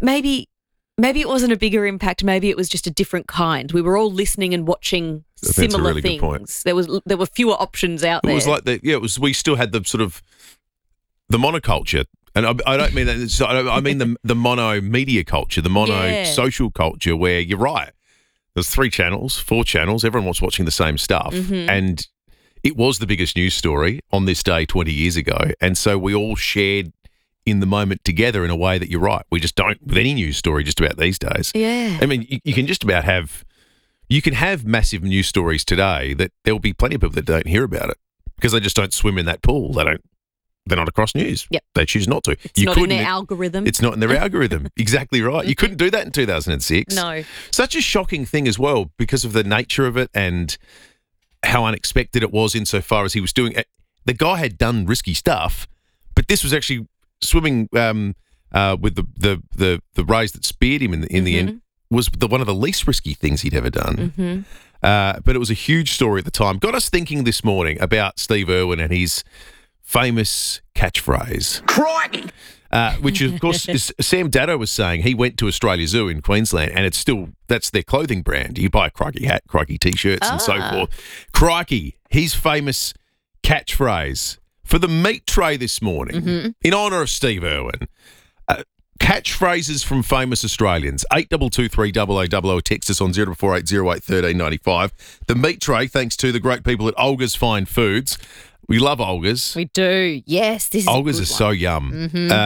But maybe it wasn't a bigger impact. Maybe it was just a different kind. We were all listening and watching similar really things. good point. There were fewer options out there. It was like we still had the sort of the monoculture. And I don't mean that. So I mean the mono media culture, the mono social culture, where you're right. There's 3 channels, 4 channels. Everyone was watching the same stuff, and it was the biggest news story on this day 20 years ago. And so we all shared in the moment together in a way that you're right. We just don't with any news story just about these days. Yeah, I mean, you can just about have massive news stories today that there will be plenty of people that don't hear about it because they just don't swim in that pool. They're not across news. Yep. They choose not to. It's not in their algorithm. It's not in their algorithm. Exactly right. You couldn't do that in 2006. No. Such a shocking thing as well because of the nature of it and how unexpected it was insofar as he was doing it. The guy had done risky stuff, but this was actually swimming with the rays that speared him in the end was one of the least risky things he'd ever done. But it was a huge story at the time. Got us thinking this morning about Steve Irwin and his famous catchphrase. Crikey! Which, of course, is, Sam Dado was saying he went to Australia Zoo in Queensland and that's their clothing brand. You buy a Crikey hat, Crikey T-shirts and so forth. Crikey, his famous catchphrase for the meat tray this morning in honour of Steve Irwin. Catchphrases from famous Australians. 8223 text us on 0480 08 1395. The meat tray, thanks to the great people at Olga's Fine Foods. We love Olga's. We do. Yes, this is Olga's a is good so one. yum.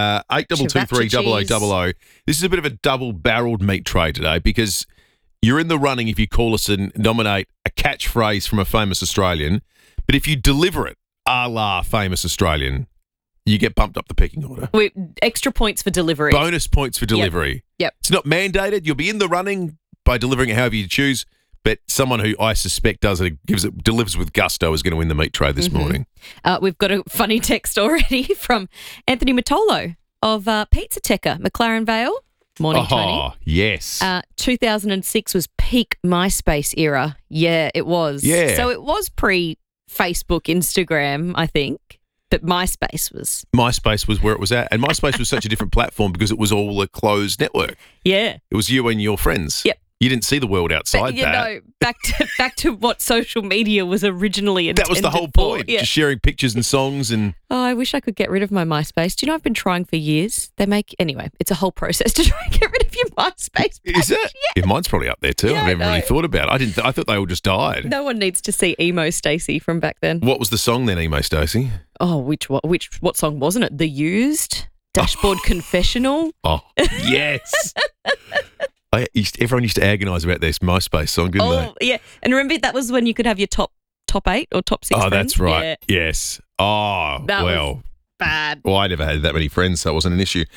8223 This is a bit of a double-barreled meat tray today because you're in the running if you call us and nominate a catchphrase from a famous Australian. But if you deliver it a la famous Australian, you get bumped up the pecking order. Extra points for delivery. Bonus points for delivery. Yep. It's not mandated. You'll be in the running by delivering it however you choose. But someone who I suspect delivers with gusto is going to win the meat tray this morning. We've got a funny text already from Anthony Matolo of Pizza Tecker, McLaren Vale. Morning, Tony. Oh, yes. 2006 was peak MySpace era. Yeah, it was. Yeah. So it was pre-Facebook, Instagram, I think. But MySpace was. MySpace was where it was at. And MySpace was such a different platform because it was all a closed network. Yeah. It was you and your friends. Yep. You didn't see the world outside that. No, back to what social media was originally intended That was the whole for. point, Yeah. just sharing pictures and songs and... Oh, I wish I could get rid of my MySpace. Do you know I've been trying for years? Anyway, it's a whole process to try and get rid of your MySpace page. Is it? Yeah, mine's probably up there too. Yeah, I never really thought about it. I thought they all just died. No one needs to see Emo Stacey from back then. What was the song then, Emo Stacey? Oh, what song wasn't it? The Used? Dashboard Confessional? Oh, yes. Everyone used to agonise about this MySpace song, didn't they? Oh, yeah. And remember, that was when you could have your top 8 or top 6 Oh, friends? that's right. Yeah. Yes. Oh, That well. was bad. Well, I never had that many friends, so it wasn't an issue.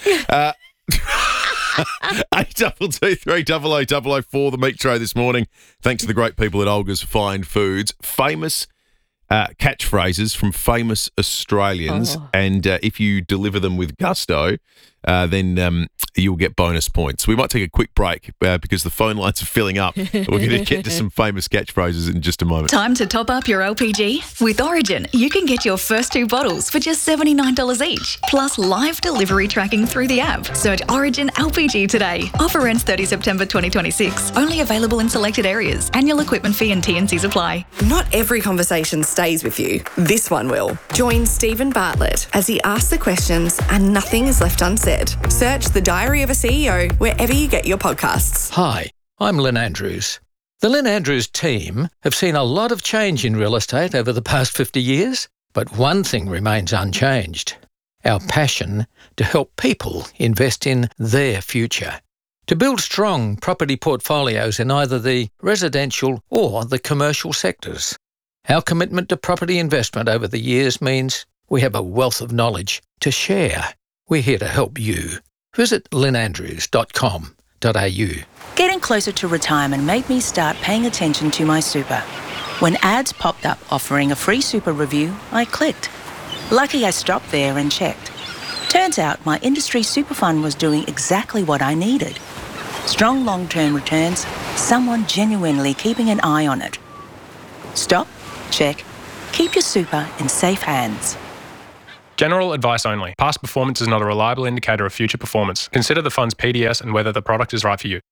8223 the meat tray this morning. Thanks to the great people at Olga's Fine Foods. Famous catchphrases from famous Australians. Oh. And if you deliver them with gusto, then you'll get bonus points. We might take a quick break because the phone lines are filling up. We're going to get to some famous catchphrases in just a moment. Time to top up your LPG? With Origin, you can get your first 2 bottles for just $79 each, plus live delivery tracking through the app. Search Origin LPG today. Offer ends 30 September 2026. Only available in selected areas. Annual equipment fee and T&Cs apply. Not every conversation stays with you. This one will. Join Stephen Bartlett as he asks the questions and nothing is left unsaid. Search The Diary of a CEO wherever you get your podcasts. Hi, I'm Lynn Andrews. The Lynn Andrews team have seen a lot of change in real estate over the past 50 years, but one thing remains unchanged: our passion to help people invest in their future. To build strong property portfolios in either the residential or the commercial sectors. Our commitment to property investment over the years means we have a wealth of knowledge to share. We're here to help you. Visit lynnandrews.com.au. Getting closer to retirement made me start paying attention to my super. When ads popped up offering a free super review, I clicked. Lucky I stopped there and checked. Turns out my industry super fund was doing exactly what I needed. Strong long-term returns, someone genuinely keeping an eye on it. Stop, check, keep your super in safe hands. General advice only. Past performance is not a reliable indicator of future performance. Consider the fund's PDS and whether the product is right for you.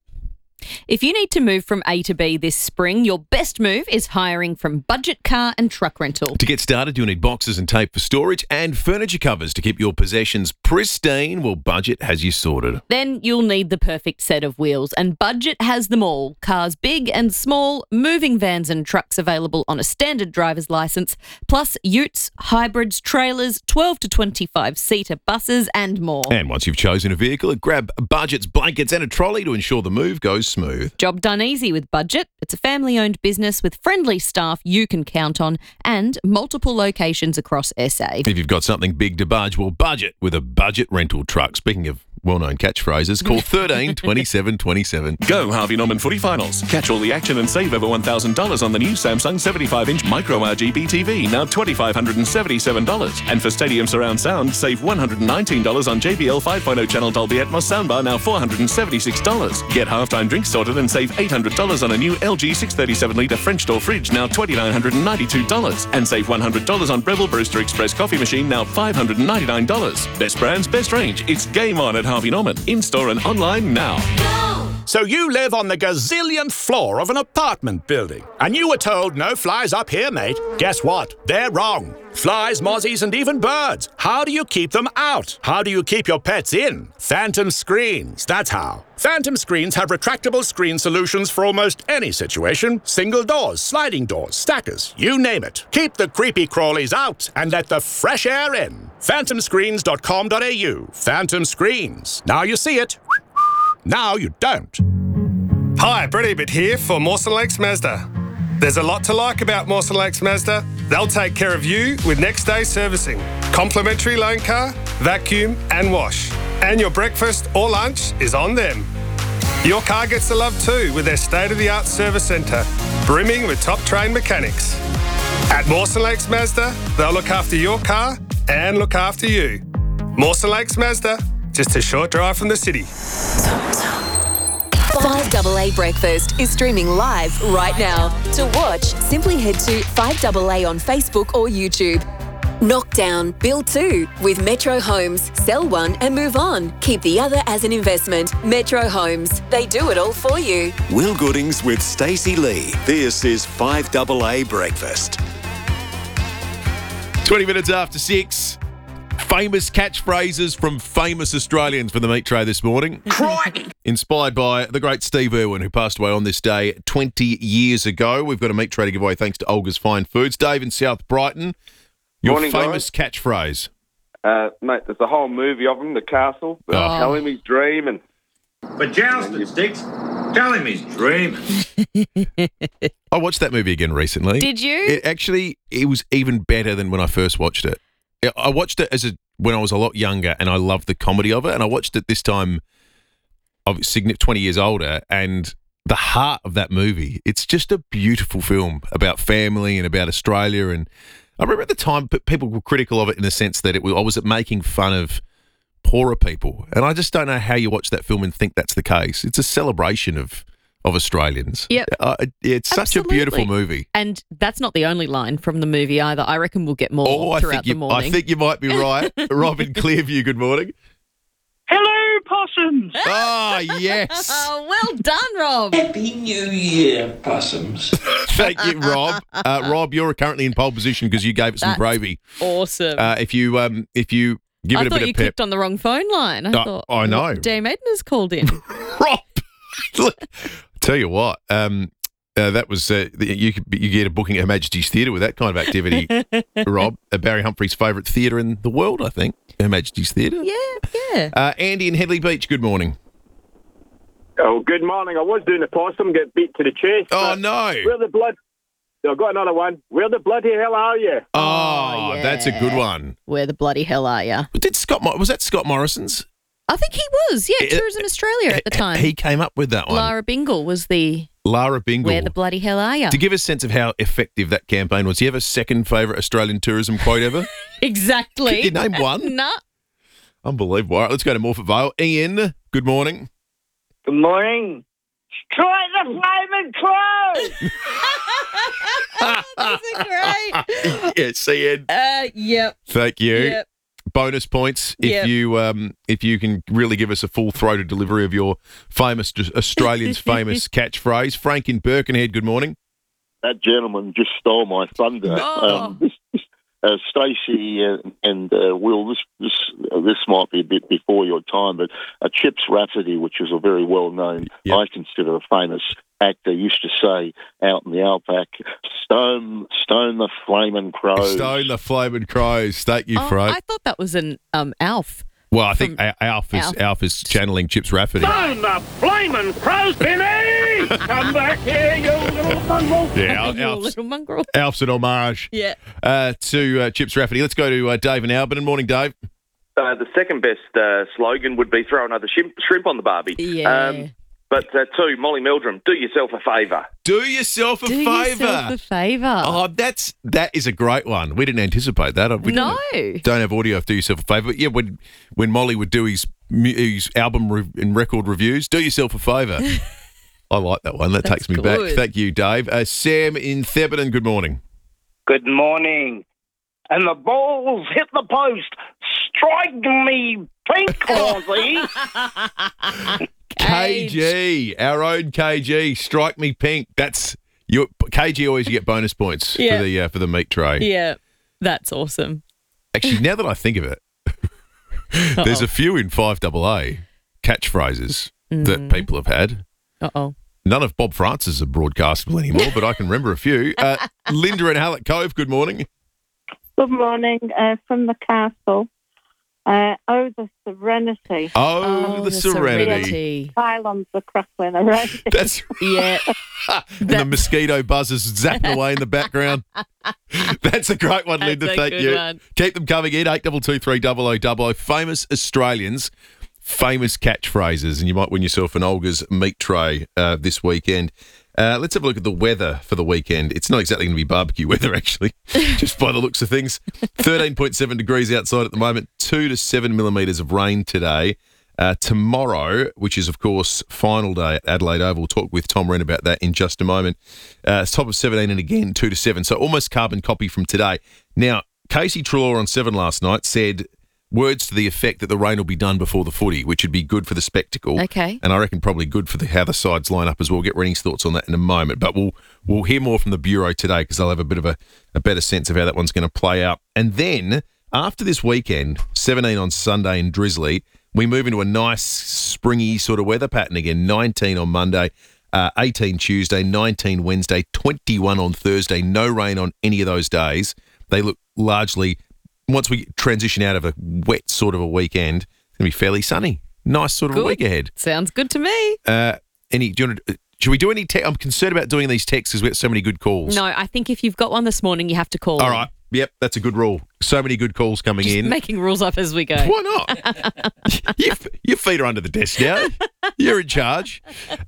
If you need to move from A to B this spring, your best move is hiring from Budget Car and Truck Rental. To get started, you'll need boxes and tape for storage and furniture covers to keep your possessions pristine. Well, Budget has you sorted. Then you'll need the perfect set of wheels, and Budget has them all. Cars big and small, moving vans and trucks available on a standard driver's licence, plus utes, hybrids, trailers, 12 to 25-seater buses and more. And once you've chosen a vehicle, grab Budget's blankets and a trolley to ensure the move goes smooth. Job done easy with Budget. It's a family-owned business with friendly staff you can count on and multiple locations across SA. If you've got something big to budge, well, budget with a Budget rental truck. Speaking of well-known catchphrases, call 13 27 27. Go Harvey Norman Footy Finals. Catch all the action and save over $1,000 on the new Samsung 75-inch Micro RGB TV, now $2,577. And for Stadium Surround Sound, save $119 on JBL 5.0 channel Dolby Atmos soundbar, now $476. Get halftime drinks sorted and save $800 on a new LG 637-litre French door fridge, now $2,992. And save $100 on Breville Brewster Express coffee machine, now $599. Best brands, best range. It's game on at Harvey Norman. In-store and online now. So you live on the gazillionth floor of an apartment building, and you were told no flies up here, mate. Guess what? They're wrong. Flies, mozzies, and even birds. How do you keep them out? How do you keep your pets in? Phantom Screens, that's how. Phantom Screens have retractable screen solutions for almost any situation. Single doors, sliding doors, stackers, you name it. Keep the creepy crawlies out and let the fresh air in. phantomscreens.com.au. Phantom Screens. Now you see it. Now you don't. Hi, Brett Ebert here for Mawson Lakes Mazda. There's a lot to like about Mawson Lakes Mazda. They'll take care of you with next day servicing, complimentary loan car, vacuum and wash. And your breakfast or lunch is on them. Your car gets the love too with their state-of-the-art service centre, brimming with top-trained mechanics. At Mawson Lakes Mazda, they'll look after your car and look after you. Mawson Lakes Mazda, just a short drive from the city. 5AA Breakfast is streaming live right now. To watch, simply head to 5AA on Facebook or YouTube. Knock down, build two with Metro Homes. Sell one and move on. Keep the other as an investment. Metro Homes. They do it all for you. Will Goodings with Stacey Lee. This is 5AA Breakfast. 20 minutes after 6. Famous catchphrases from famous Australians for the meat tray this morning. Crikey! Inspired by the great Steve Irwin, who passed away on this day 20 years ago. We've got a meat tray to give away thanks to Olga's Fine Foods. Dave in South Brighton, your Morning, famous catchphrase. Mate, there's a whole movie of him, The Castle. Tell him he's dreaming. But jousting sticks, tell him he's dreaming. I watched that movie again recently. Did you? It was even better than when I first watched it. I watched it when I was a lot younger, and I loved the comedy of it. And I watched it this time, I was 20 years older, and the heart of that movie, it's just a beautiful film about family and about Australia. And I remember at the time, people were critical of it in the sense that I was making fun of poorer people. And I just don't know how you watch that film and think that's the case. It's a celebration of Australians. Yep. It's such a beautiful movie. And that's not the only line from the movie either. I reckon we'll get more throughout the morning. I think you might be right. Rob in Clearview, good morning. Hello, possums. Oh, yes. Well done, Rob. Happy New Year, possums. Thank you, Rob. Rob, you're currently in pole position because you gave it some gravy. Awesome. If you give it a bit of pep. I thought you clicked on the wrong phone line. I know. Dame Eden has called in. Rob, look, tell you what, that was you get a booking at Her Majesty's Theatre with that kind of activity, Rob. Barry Humphrey's favourite theatre in the world, I think. Her Majesty's Theatre. Yeah. Andy in Headley Beach, good morning. Oh, good morning. I was doing the possum, get beat to the chest. Oh, no. Where the blood... I've got another one. Where the bloody hell are you? Oh, yeah. That's a good one. Where the bloody hell are you? Was that Scott Morrison's? I think he was, Tourism Australia at the time. He came up with that one. Lara Bingle was Lara Bingle. Where the bloody hell are you? To give a sense of how effective that campaign was, do you have a second favourite Australian tourism quote ever? Exactly. Could you name one? Nah. Unbelievable. All right, let's go to Morphett Vale. Ian, good morning. Good morning. Strike the flaming crow! These are great. Yeah, CN. Yep. Thank you. Yep. Bonus points Yep. if you can really give us a full-throated delivery of your famous Australians' famous catchphrase. Frank in Birkenhead, good morning. That gentleman just stole my thunder. Oh. Stacey and Will, this might be a bit before your time, but Chips Rafferty, which is a very well-known, I consider a famous actor, used to say out in the outback, stone the flaming crows. Stone the flaming crows. Thank you, Frank. I thought that was an Alf. Well, I think Alf is channeling Chips Rafferty. Stone the flaming crows, Benny! Come back here, you little mongrel! Yeah, You little mongrel. Alf's an homage Yeah. to Chips Rafferty. Let's go to Dave in Alberton. Morning, Dave. The second best slogan would be throw another shrimp on the barbie. Yeah. But two, Molly Meldrum, do yourself a favour. Do yourself a favour. Oh, that is a great one. We didn't anticipate that. We No. don't have audio of Do Yourself a Favour. But yeah, when Molly would do his album and record reviews, do yourself a favour. I like that one. That takes me back. good. Thank you, Dave. Sam in Theberton, good morning. Good morning. And the balls hit the post. Strike me pink, Aussie. KG, our own KG, strike me pink. That's your KG. Always you get bonus points for the meat tray. Yeah. That's awesome. Actually, now that I think of it, there's a few in 5AA catchphrases that people have had. Uh-oh. None of Bob Francis are broadcastable anymore, but I can remember a few. Linda in Hallett Cove, good morning. Good morning from the castle. The Serenity. Oh, the Serenity. Pylons are crackling around. That's yeah. And the mosquito buzzers zapping away in the background. That's a great one, Linda. That's a Thank good you. one. Keep them coming in. 8223 famous Australians, famous catchphrases, and you might win yourself an Olga's meat tray this weekend. Let's have a look at the weather for the weekend. It's not exactly going to be barbecue weather, actually, just by the looks of things. 13.7 degrees outside at the moment, 2 to 7 millimetres of rain today. Tomorrow, which is, of course, final day at Adelaide Oval. We'll talk with Tom Wren about that in just a moment. It's top of 17 and again, 2 to 7. So almost carbon copy from today. Now, Casey Treloar on 7 last night said words to the effect that the rain will be done before the footy, which would be good for the spectacle. Okay. And I reckon probably good for how the sides line up as well. We'll get Rennie's thoughts on that in a moment. But we'll hear more from the Bureau today because they'll have a bit of a better sense of how that one's going to play out. And then after this weekend, 17 on Sunday and drizzly, we move into a nice springy sort of weather pattern again. 19 on Monday, 18 Tuesday, 19 Wednesday, 21 on Thursday. No rain on any of those days. They look largely, once we transition out of a wet sort of a weekend, it's going to be fairly sunny. Nice sort of a week ahead. Sounds good to me. Should we do any I'm concerned about doing these texts because we have so many good calls. No, I think if you've got one this morning, you have to call. All right. Yep, that's a good rule. So many good calls coming Just in. making rules up as we go. Why not? Your feet are under the desk now. You're in charge.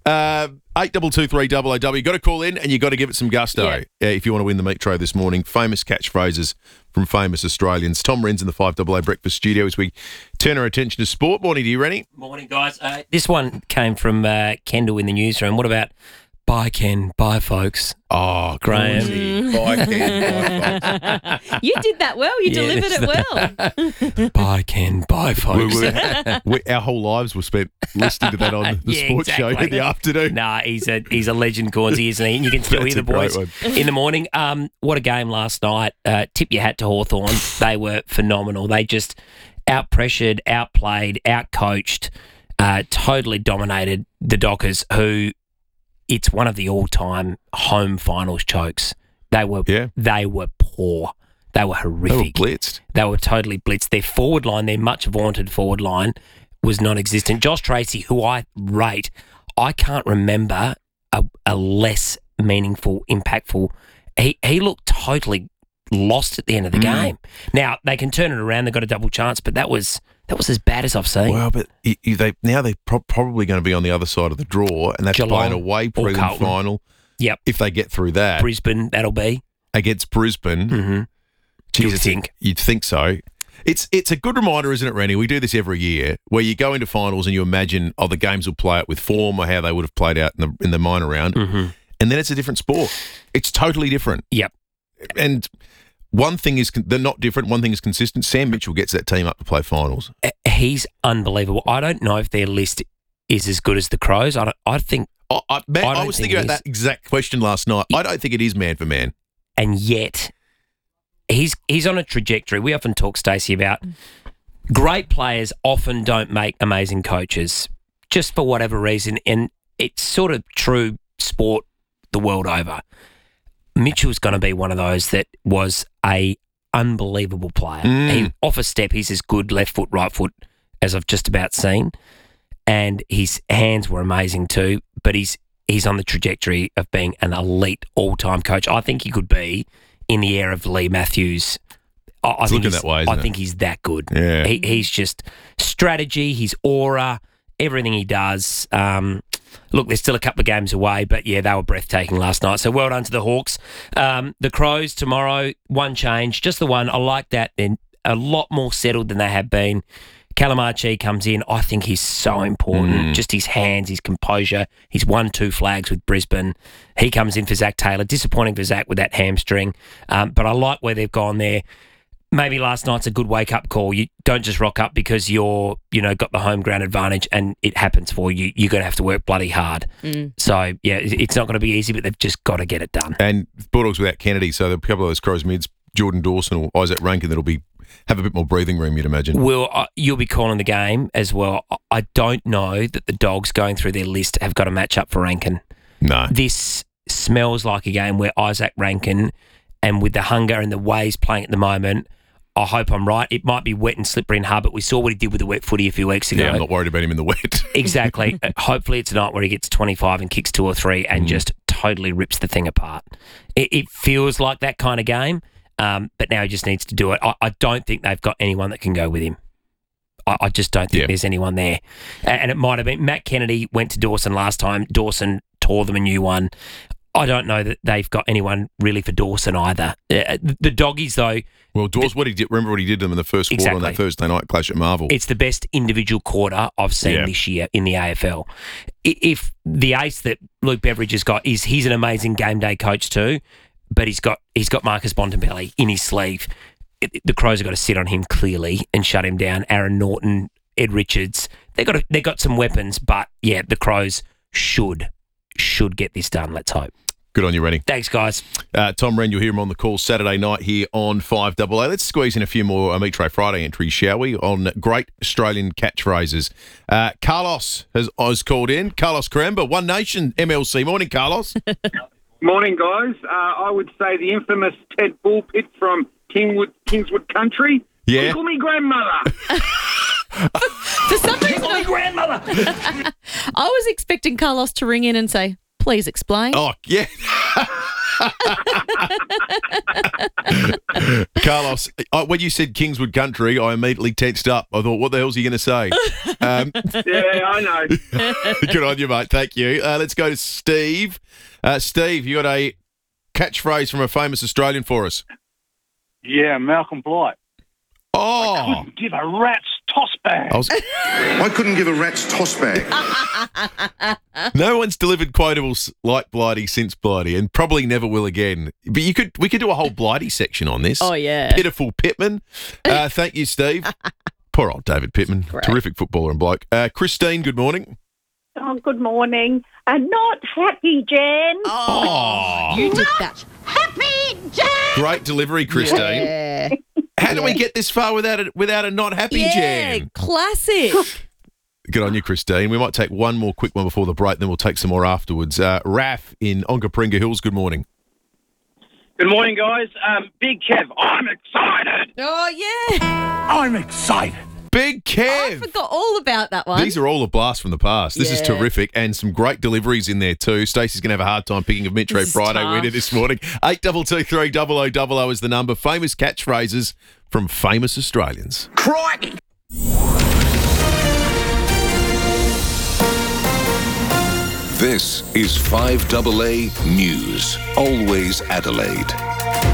8223 000. You got to call in and you got to give it some gusto if you want to win the meat tray this morning. Famous catchphrases from famous Australians. Tom Wren's in the 5AA Breakfast Studio as we turn our attention to sport. Morning to you, Rennie. Morning, guys. This one came from Kendall in the newsroom. What about bye, Ken? Bye, folks. Oh, Graham. Bye, Ken. Bye, folks. You did that well. You delivered it well. Bye, Ken. Bye, folks. Our whole lives were spent listening to that on the sports show in the afternoon. Nah, he's a legend, Gauzy, isn't he? And you can still hear the boys in the morning. What a game last night. Tip your hat to Hawthorn. They were phenomenal. They just out-pressured, outplayed, out-coached, totally dominated the Dockers, who it's one of the all-time home finals chokes. They were poor. They were horrific. They were blitzed. They were totally blitzed. Their forward line, their much vaunted forward line, was non-existent. Josh Tracy, who I rate, I can't remember a less meaningful, impactful. He looked totally lost at the end of the game. Now they can turn it around. They've got a double chance, but that was as bad as I've seen. Well, but they're probably going to be on the other side of the draw, and that's playing away prelim final. Yep. If they get through that, Brisbane, that'll be against Brisbane. Mm-hmm. Jesus, you'd think so. It's a good reminder, isn't it, Randy? We do this every year, where you go into finals and you imagine, the games will play out with form or how they would have played out in the minor round, and then it's a different sport. It's totally different. Yep. And one thing is they're not different. One thing is consistent. Sam Mitchell gets that team up to play finals. He's unbelievable. I don't know if their list is as good as the Crows. I think. I was thinking about that exact question last night. I don't think it is man for man. And yet, he's on a trajectory. We often talk, Stacey, about great players often don't make amazing coaches, just for whatever reason. And it's sort of true sport the world over. Mitchell's going to be one of those that was a unbelievable player. He, off a step, he's as good left foot, right foot as I've just about seen. And his hands were amazing too, but he's on the trajectory of being an elite all-time coach. I think he could be in the air of Lee Matthews. I think looking that way, isn't it? I think he's that good. Yeah. He's just strategy, his aura, everything he does. Look, there's still a couple of games away, but yeah, they were breathtaking last night. So well done to the Hawks. The Crows tomorrow, one change, just the one. I like that. They're a lot more settled than they have been. Calamarchi comes in. I think he's so important. Just his hands, his composure. He's won 2 flags with Brisbane. He comes in for Zach Taylor. Disappointing for Zach with that hamstring. But I like where they've gone there. Maybe last night's a good wake-up call. You don't just rock up because you're, got the home ground advantage and it happens for you. You're going to have to work bloody hard. So, yeah, it's not going to be easy, but they've just got to get it done. And Bulldogs without Kennedy, so there are a couple of those Crows mids, Jordan Dawson or Isaac Rankin, that'll have a bit more breathing room, you'd imagine. Well, you'll be calling the game as well. I don't know that the Dogs going through their list have got a match up for Rankin. No. This smells like a game where Isaac Rankin, and with the hunger and the way he's playing at the moment, I hope I'm right. It might be wet and slippery and hard, but we saw what he did with the wet footy a few weeks ago. Yeah, I'm not worried about him in the wet. Exactly. Hopefully it's a night where he gets 25 and kicks 2 or 3 and just totally rips the thing apart. It feels like that kind of game. But now he just needs to do it. I don't think they've got anyone that can go with him. I just don't think there's anyone there. And it might have been Matt Kennedy went to Dawson last time. Dawson tore them a new one. I don't know that they've got anyone really for Dawson either. The Doggies, though. Well, Dawson, remember what he did to them in the first quarter on that Thursday night clash at Marvel. It's the best individual quarter I've seen this year in the AFL. If the ace that Luke Beveridge has got he's an amazing game day coach too, but he's got Marcus Bontempelli in his sleeve. The Crows have got to sit on him clearly and shut him down. Aaron Norton, Ed Richards, they got some weapons, but yeah, the Crows should get this done. Let's hope. Good on you, Rennie. Thanks, guys. Tom Wren, you'll hear him on the call Saturday night here on 5AA. Let's squeeze in a few more Mitre Friday entries, shall we, on great Australian catchphrases. Carlos has called in. Carlos Caramba, One Nation MLC. Morning, Carlos. Morning, guys. I would say the infamous Ted Bullpit from Kingswood Country. Yeah. Call me grandmother. For some reason, Call me grandmother. I was expecting Carlos to ring in and say, please explain. Oh, yeah. Carlos, when you said Kingswood Country, I immediately tensed up. I thought, what the hell's he going to say? Yeah, I know. Good on you, mate. Thank you. Let's go to Steve. Steve, you got a catchphrase from a famous Australian for us. Yeah, Malcolm Blight. Oh. I couldn't give a rat's toss bag. I couldn't give a rat's toss bag. No one's delivered quotables like Blighty since Blighty, and probably never will again. But we could do a whole Blighty section on this. Oh, yeah. Pitiful Pittman. Thank you, Steve. Poor old David Pittman. Great. Terrific footballer and bloke. Christine, good morning. Oh, good morning. Not happy, Jen. Oh. You did that. Happy, Jen. Great delivery, Christine. Yeah. How do we get this far without a not happy Jen? Classic. Good on you, Christine. We might take one more quick one before the break, then we'll take some more afterwards. Raf in Onkaparinga Hills, good morning. Good morning, guys. Big Kev, I'm excited. Oh, yeah. I'm excited. Big Kev. I forgot all about that one. These are all a blast from the past. This is Yeah. terrific, and some great deliveries in there too. Stacey's going to have a hard time picking a Metro This is Friday tough. winner this morning. 8223 0000 is the number. Famous catchphrases from famous Australians. Crikey. This is 5AA News. Always Adelaide.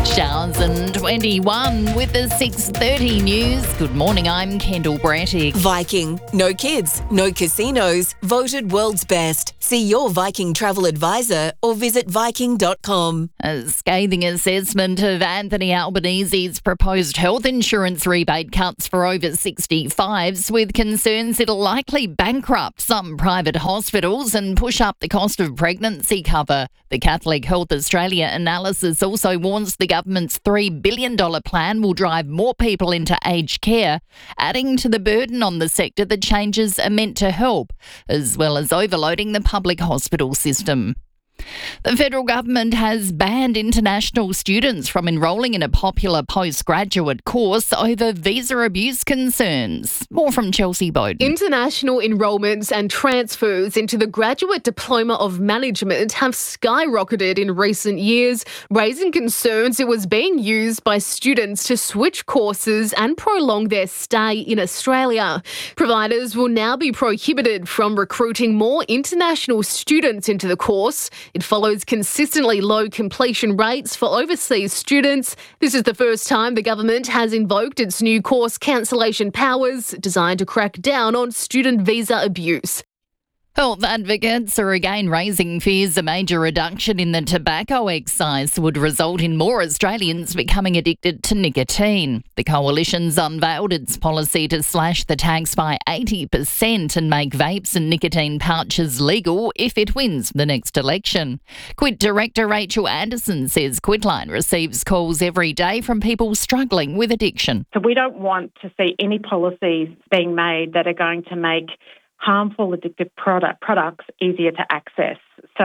Showers and 21 with the 6:30 news. Good morning, I'm Kendall Brantig. Viking. No kids, no casinos. Voted world's best. See your Viking travel advisor or visit Viking.com. A scathing assessment of Anthony Albanese's proposed health insurance rebate cuts for over 65s, with concerns it'll likely bankrupt some private hospitals and push up the cost of pregnancy cover. The Catholic Health Australia analysis also warns the government's $3 billion plan will drive more people into aged care, adding to the burden on the sector the changes are meant to help, as well as overloading the public hospital system. The federal government has banned international students from enrolling in a popular postgraduate course over visa abuse concerns. More from Chelsea Bowden. International enrolments and transfers into the Graduate Diploma of Management have skyrocketed in recent years, raising concerns it was being used by students to switch courses and prolong their stay in Australia. Providers will now be prohibited from recruiting more international students into the course. It follows consistently low completion rates for overseas students. This is the first time the government has invoked its new course cancellation powers designed to crack down on student visa abuse. Health advocates are again raising fears a major reduction in the tobacco excise would result in more Australians becoming addicted to nicotine. The coalition's unveiled its policy to slash the tax by 80% and make vapes and nicotine pouches legal if it wins the next election. Quit director Rachel Anderson says Quitline receives calls every day from people struggling with addiction. So we don't want to see any policies being made that are going to make harmful addictive products easier to access. So,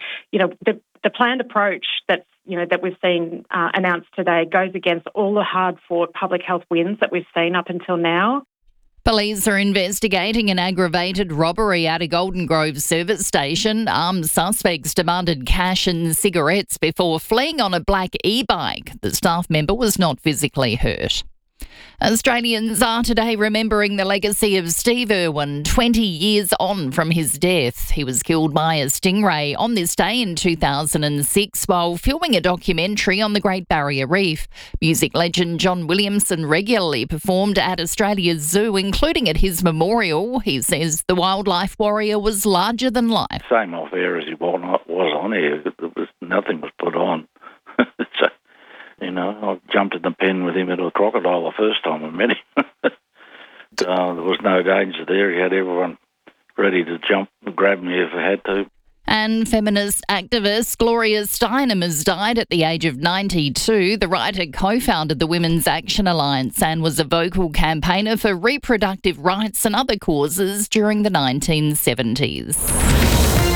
the planned approach that we've seen announced today goes against all the hard-fought public health wins that we've seen up until now. Police are investigating an aggravated robbery at a Golden Grove service station. Armed suspects demanded cash and cigarettes before fleeing on a black e-bike. The staff member was not physically hurt. Australians are today remembering the legacy of Steve Irwin, 20 years on from his death. He was killed by a stingray on this day in 2006 while filming a documentary on the Great Barrier Reef. Music legend John Williamson regularly performed at Australia's zoo, including at his memorial. He says the wildlife warrior was larger than life. Same off air as he was on air. Nothing was put on. So, I jumped in the pen with him at a crocodile the first time I met him. There was no danger there. He had everyone ready to jump and grab me if I had to. And feminist activist Gloria Steinem has died at the age of 92. The writer co-founded the Women's Action Alliance and was a vocal campaigner for reproductive rights and other causes during the 1970s.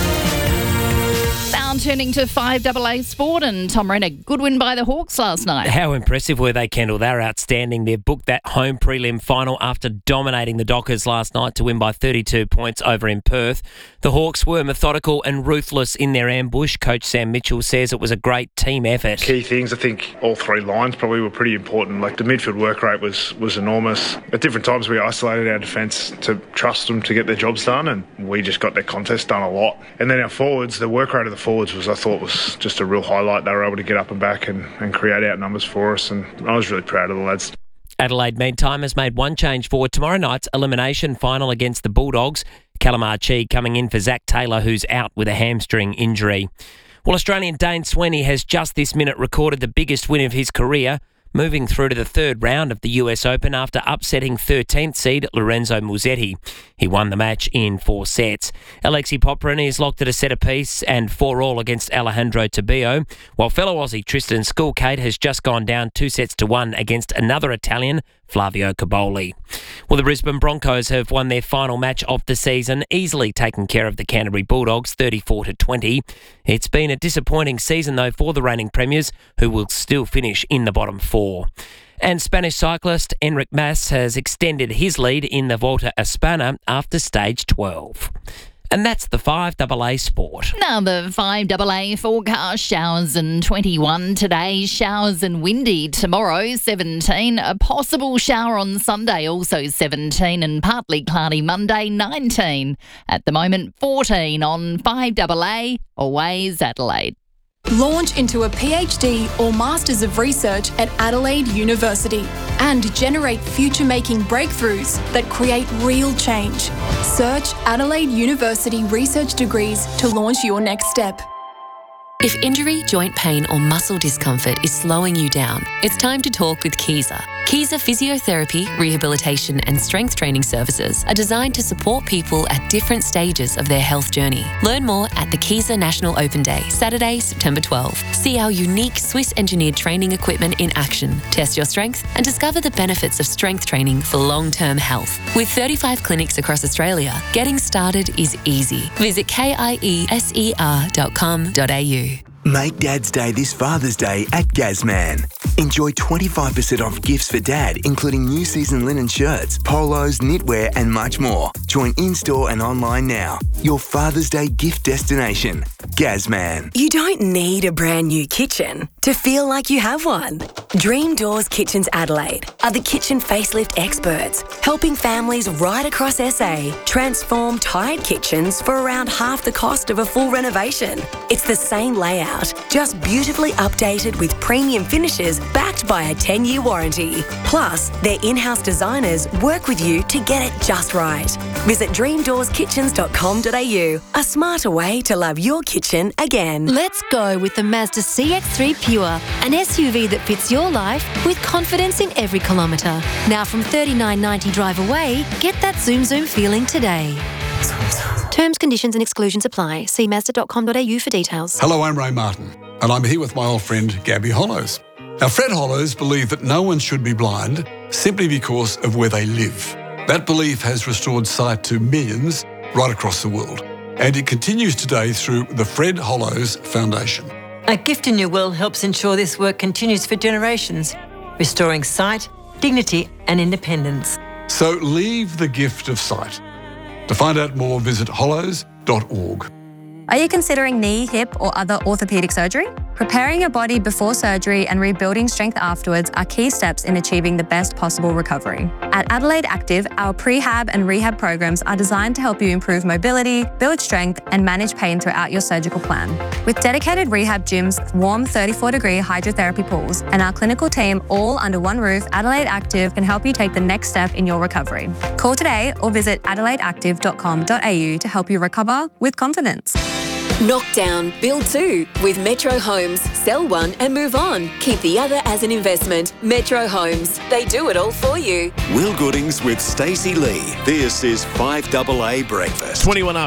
Now turning to 5AA Sport, and Tom Renner, good win by the Hawks last night. How impressive were they, Kendall? They're outstanding. They've booked that home prelim final after dominating the Dockers last night to win by 32 points over in Perth. The Hawks were methodical and ruthless in their ambush. Coach Sam Mitchell says it was a great team effort. Key things, I think all three lines probably were pretty important. Like the midfield work rate was enormous. At different times we isolated our defence to trust them to get their jobs done, and we just got their contest done a lot. And then our forwards, the work rate of the forwards I thought was just a real highlight. They were able to get up and back and create out numbers for us, and I was really proud of the lads. Adelaide, meantime, has made one change for tomorrow night's elimination final against the Bulldogs. Callum Archie coming in for Zach Taylor, who's out with a hamstring injury. Well, Australian Dane Swaney has just this minute recorded the biggest win of his career, moving through to the third round of the US Open after upsetting 13th seed Lorenzo Musetti. He won the match in 4 sets. Alexei Popyrin is locked at a set apiece and 4-all against Alejandro Tabio, while fellow Aussie Tristan Skulkate has just gone down 2-1 against another Italian, Flavio Caboli. Well, the Brisbane Broncos have won their final match of the season, easily taking care of the Canterbury Bulldogs 34-20. It's been a disappointing season, though, for the reigning premiers, who will still finish in the bottom 4. And Spanish cyclist Enric Mas has extended his lead in the Volta a España after stage 12. And that's the 5AA Sport. Now the 5AA forecast, showers and 21 today, showers and windy tomorrow, 17. A possible shower on Sunday, also 17, and partly cloudy Monday, 19. At the moment, 14 on 5AA, always Adelaide. Launch into a PhD or Masters of Research at Adelaide University and generate future-making breakthroughs that create real change. Search Adelaide University Research Degrees to launch your next step. If injury, joint pain or muscle discomfort is slowing you down, it's time to talk with Kiza. Kiza Physiotherapy, Rehabilitation and Strength Training Services are designed to support people at different stages of their health journey. Learn more at the Kiza National Open Day, Saturday, September 12. See our unique Swiss-engineered training equipment in action, test your strength and discover the benefits of strength training for long-term health. With 35 clinics across Australia, getting started is easy. Visit kieser.com.au. Make Dad's Day this Father's Day at Gazman. Enjoy 25% off gifts for Dad, including new season linen shirts, polos, knitwear and much more. Join in-store and online now. Your Father's Day gift destination, Gazman. You don't need a brand new kitchen to feel like you have one. Dream Doors Kitchens Adelaide are the kitchen facelift experts, helping families right across SA transform tired kitchens for around half the cost of a full renovation. It's the same layout, just beautifully updated with premium finishes backed by a 10-year warranty. Plus, their in-house designers work with you to get it just right. Visit dreamdoorskitchens.com.au, a smarter way to love your kitchen again. Let's go with the Mazda CX-3 Pure, an SUV that fits your life with confidence in every kilometre. Now from $39.90 drive away, get that zoom feeling today. Terms, conditions and exclusions apply. See Mazda.com.au for details. Hello, I'm Ray Martin, and I'm here with my old friend Gabby Hollows. Now, Fred Hollows believed that no one should be blind simply because of where they live. That belief has restored sight to millions right across the world, and it continues today through the Fred Hollows Foundation. A gift in your will helps ensure this work continues for generations, restoring sight, dignity and independence. So leave the gift of sight. To find out more, visit hollows.org. Are you considering knee, hip or other orthopaedic surgery? Preparing your body before surgery and rebuilding strength afterwards are key steps in achieving the best possible recovery. At Adelaide Active, our prehab and rehab programs are designed to help you improve mobility, build strength and manage pain throughout your surgical plan. With dedicated rehab gyms, warm 34-degree hydrotherapy pools and our clinical team all under one roof, Adelaide Active can help you take the next step in your recovery. Call today or visit adelaideactive.com.au to help you recover with confidence. Knock down, build two with Metro Homes. Sell one and move on. Keep the other as an investment. Metro Homes. They do it all for you. Will Goodings with Stacey Lee. This is 5AA Breakfast.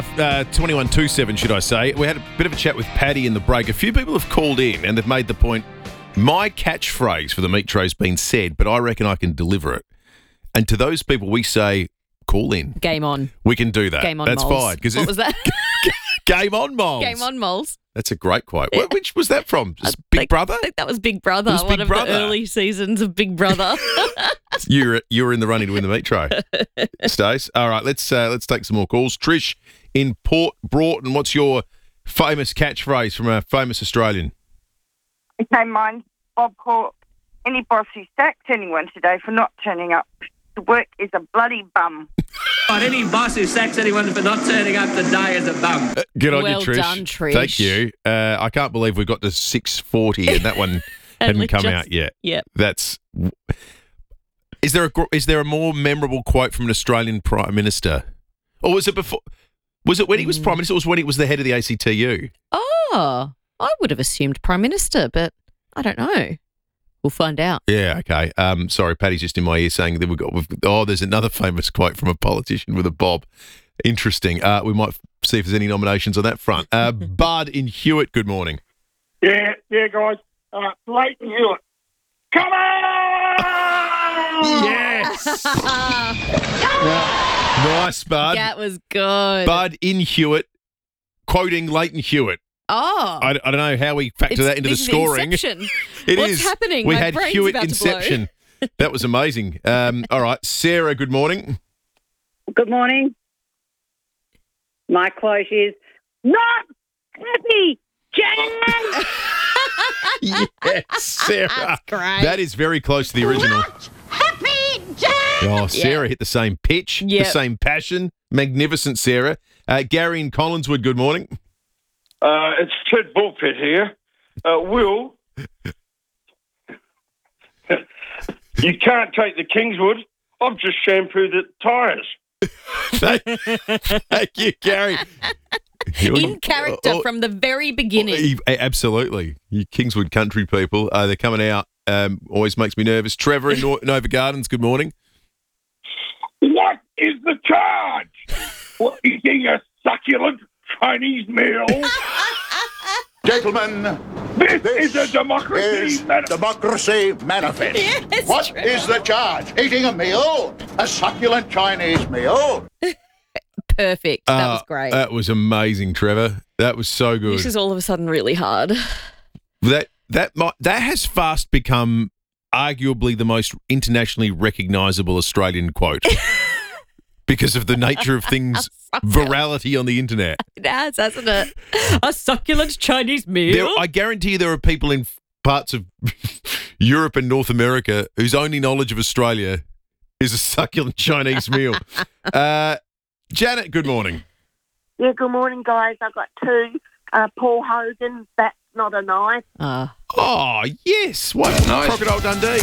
21-27, should I say. We had a bit of a chat with Paddy in the break. A few people have called in and they've made the point, my catchphrase for the Metro's been said, but I reckon I can deliver it. And to those people, we say, call in. Game on. We can do that. Game on, That's moles. fine. What was that? Game on, moles. Game on, moles. That's a great quote. Which was that from? Big Brother? I think that was Big Brother. It was Big one of Brother. the early seasons of Big Brother. You were in the running to win the Metro, Stace. All right, let's take some more calls. Trish in Port Broughton, what's your famous catchphrase from a famous Australian? Okay, mine's Bob Hawke. Any boss who sacks anyone today for not turning up to work is a bloody bum. Any boss who sacks anyone for not turning up today is a bum. Good on Well you, Trish. done, Trish. Thank you. I can't believe we got to 6:40 and that one hadn't come out yet. Yep. That's. Is there a more memorable quote from an Australian Prime Minister, or was it before? Was it when he was Prime Minister? Or was it when he was the head of the ACTU? Oh, I would have assumed Prime Minister, but I don't know. We'll find out. Yeah, okay. Sorry, Paddy's just in my ear saying that there's another famous quote from a politician with a bob. Interesting. We might see if there's any nominations on that front. Bud in Hewitt, good morning. Yeah, guys. Leighton Hewitt. Come on! Yes! Nice, Bud. That was good. Bud in Hewitt, quoting Leighton Hewitt. Oh. I don't know how we factor that into the scoring. Inception. It What's is. happening? We My had brain's Hewitt about to blow. Inception. That was amazing. All right, Sarah, good morning. Good morning. My quote is, not happy, Jan! Yes, Sarah. That's great. That is very close to the original. Happy, Jan! Oh, Sarah hit the same pitch, the Yep. same passion. Magnificent, Sarah. Gary in Collinswood, good morning. It's Ted Bullpit here. Will, you can't take the Kingswood. I've just shampooed the tyres. Thank you, Gary. In character from the very beginning. Absolutely. You Kingswood country people, they're coming out. Always makes me nervous. Trevor in Nova Gardens, good morning. What is the charge for eating a succulent Chinese meal? Gentlemen, this is a democracy manifest. Yes, What Trevor. is the charge? Eating a meal? A succulent Chinese meal? Perfect. That was great. That was amazing, Trevor. That was so good. This is all of a sudden really hard. That has fast become arguably the most internationally recognisable Australian quote because of the nature of things, virality on the internet. It has, hasn't it? A succulent Chinese meal. I guarantee you there are people in parts of Europe and North America whose only knowledge of Australia is a succulent Chinese meal. Janet, good morning. Yeah, good morning, guys. I've got two. Paul Hogan, that's not a knife. Oh, yes. What? Nice. Crocodile Dundee.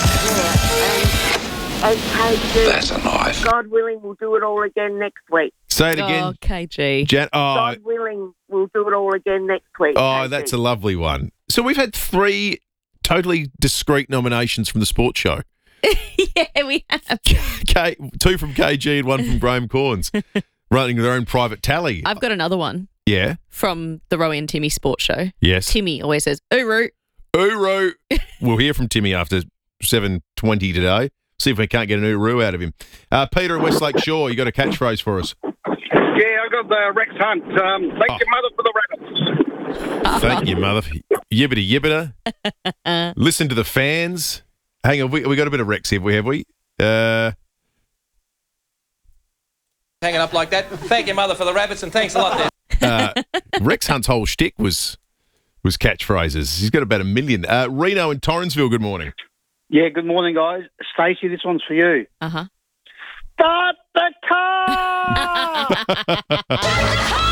And KG. That's a knife. God willing, we'll do it all again next week. Say it again. Oh, KG. God willing, we'll do it all again next week. Oh, KG. that's a lovely one. So we've had 3 totally discreet nominations from the sports show. Yeah, we have. 2 from KG and 1 from Graham Corns, running their own private tally. I've got another one Yeah. from the Rowie and Timmy sports show. Yes. Timmy always says, "Uru." Uru. We'll hear from Timmy after 7:20 today. See if we can't get an uru out of him. Peter in Westlake Shore, you got a catchphrase for us. Yeah, I got the Rex Hunt. Thank your mother for the rabbits. Thank you, mother. Yibbity yibbita. Listen to the fans. Hang on, we got a bit of Rex here, have we? Hanging up like that. Thank your mother for the rabbits and thanks a lot there. Rex Hunt's whole shtick was catchphrases. He's got about 1 million. Reno in Torrensville, good morning. Yeah, good morning, guys. Stacey, this one's for you. Uh-huh. Start the car!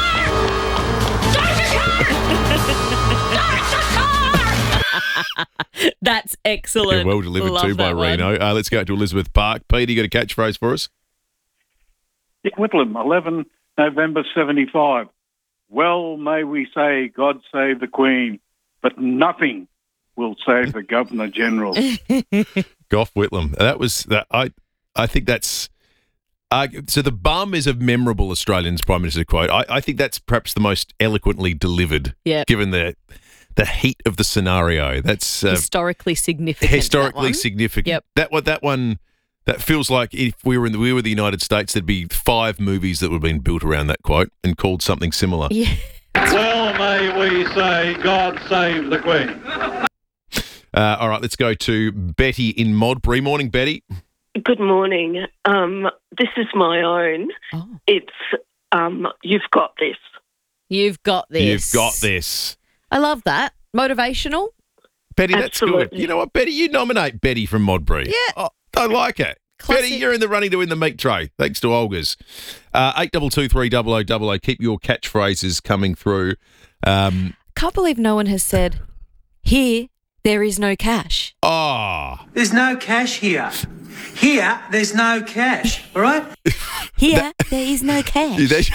That's excellent. Yeah, well delivered Love too by that one. Reno. Let's go to Elizabeth Park. Pete, you got a catchphrase for us? Dick Whitlam, 11 November 75. Well, may we say, God save the Queen, but nothing will save the Governor General. Gough Whitlam. That was that. I think that's. So the bum is a memorable Australian's Prime Minister quote. I think that's perhaps the most eloquently delivered. Yeah. Given the heat of the scenario, that's historically significant. Historically significant. Yep. That one. That feels like if we were the United States, there'd be 5 movies that would have been built around that quote and called something similar. Yeah. Well, may we say, God save the Queen. All right, let's go to Betty in Modbury. Morning, Betty. Good morning. This is my own. Oh. It's you've got this. You've got this. You've got this. I love that. Motivational. Betty, that's Absolutely. good. You know what, Betty? You nominate Betty from Modbury. Yeah. Oh, I like it. Classic. Betty, you're in the running to win the meat tray. Thanks to Olga's. 82230000. Keep your catchphrases coming through. Can't believe no one has said, "Here, there is no cash." Oh. There's no cash here. Here, there's no cash. All right? Here, there is no cash.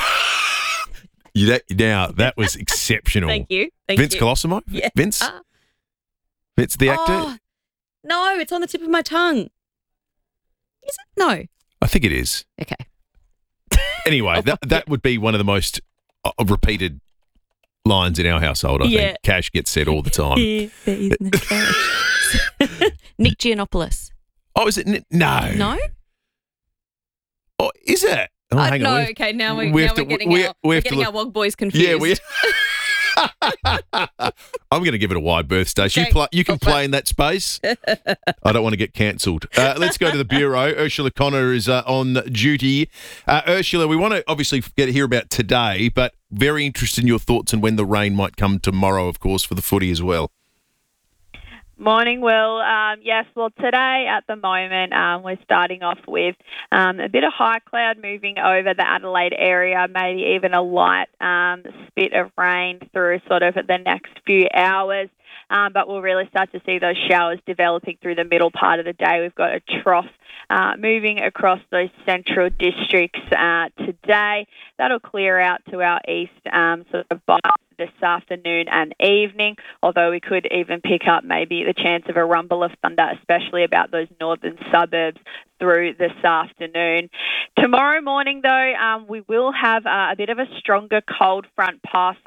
Now, that was exceptional. Thank you. Thank Vince you. Colosimo? Yeah. Vince? Vince, the actor? Oh, no, it's on the tip of my tongue. Is it? No. I think it is. Okay. Anyway, that would be one of the most repeated lines in our household, I think. Cash gets said all the time. Here, there is no cash. Nick Giannopoulos. Oh, is it? No. No? Oh, is it? Oh, hang no, on. okay, now we're we have to- getting we- our, we we're have to getting look- our Wog boys confused. Yeah, we. I'm going to give it a wide berth, Stacey. Okay. You can play in that space. I don't want to get cancelled. Let's go to the Bureau. Ursula Connor is on duty. Ursula, we want to obviously hear about today, but very interested in your thoughts on when the rain might come tomorrow, of course, for the footy as well. Morning, Will. Yes, well, today at the moment we're starting off with a bit of high cloud moving over the Adelaide area, maybe even a light spit of rain through sort of the next few hours. but we'll really start to see those showers developing through the middle part of the day. We've got a trough moving across those central districts today. That'll clear out to our east sort of by this afternoon and evening, although we could even pick up maybe the chance of a rumble of thunder, especially about those northern suburbs through this afternoon. Tomorrow morning, though, we will have a bit of a stronger cold front pass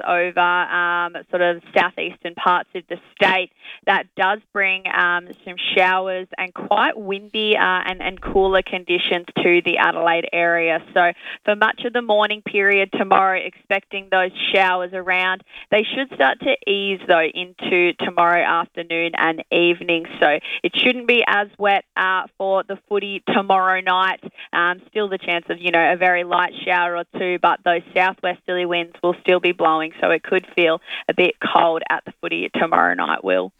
over sort of southeastern parts of the state. That does bring some showers and quite windy and cooler conditions to the Adelaide area. So for much of the morning period tomorrow, expecting those showers around. They should start to ease, though, into tomorrow afternoon and evening. So it shouldn't be as wet for the footy tomorrow night. Still the chance of, a very light shower or two, but those southwesterly winds will still be blowing, so it could feel a bit cold at the footy tomorrow night, Will.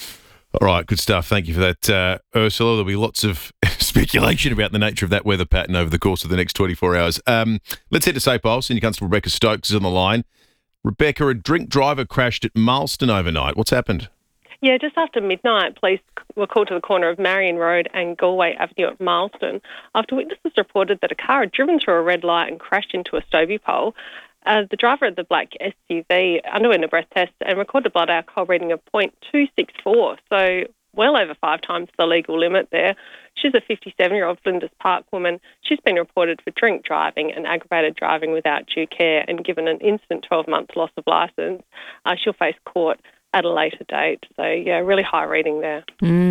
All right, good stuff. Thank you for that, Ursula. There'll be lots of speculation about the nature of that weather pattern over the course of the next 24 hours. Let's head to St. Paul. Senior Constable Rebecca Stokes is on the line. Rebecca, a drink driver crashed at Marston overnight. What's happened? Yeah, just after midnight, police were called to the corner of Marion Road and Galway Avenue at Marston after witnesses reported that a car had driven through a red light and crashed into a Stovey pole. The driver of the black SUV underwent a breath test and recorded blood alcohol reading of 0.264, so well over 5 times the legal limit there. She's a 57-year-old Flinders Park woman. She's been reported for drink driving and aggravated driving without due care and given an instant 12-month loss of licence. She'll face court at a later date. So, yeah, really high reading there.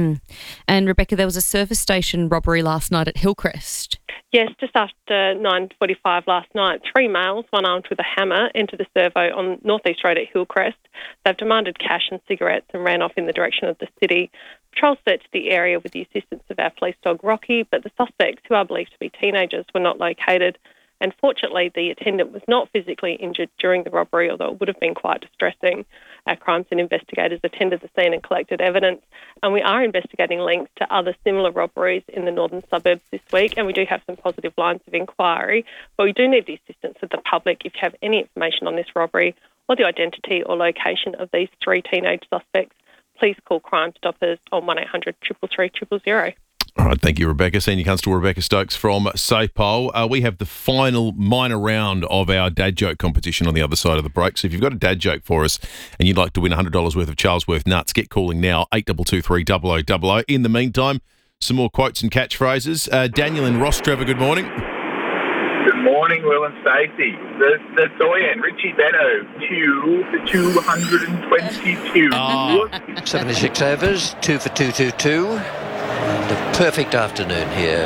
And, Rebecca, there was a service station robbery last night at Hillcrest. Yes, just after 9:45 last night, 3 males, one armed with a hammer, entered the servo on North East Road at Hillcrest. They've demanded cash and cigarettes and ran off in the direction of the city. Patrols searched the area with the assistance of our police dog Rocky, but the suspects, who are believed to be teenagers, were not located. And fortunately, the attendant was not physically injured during the robbery, although it would have been quite distressing. Our crime scene investigators attended the scene and collected evidence, and we are investigating links to other similar robberies in the northern suburbs this week, and we do have some positive lines of inquiry. But we do need the assistance of the public. If you have any information on this robbery or the identity or location of these 3 teenage suspects, please call Crime Stoppers on 1800 333 000. All right, thank you, Rebecca. Senior Constable Rebecca Stokes from SAPOL. We have the final minor round of our dad joke competition on the other side of the break. So if you've got a dad joke for us and you'd like to win $100 worth of Charlesworth nuts, get calling now, 8223 0000. In the meantime, some more quotes and catchphrases. Daniel and Ross Trevor, good morning. Good morning, Will and Stacey. The Doyen, Richie Beto, Q for 222. 76 overs, 2 for 222. And a perfect afternoon here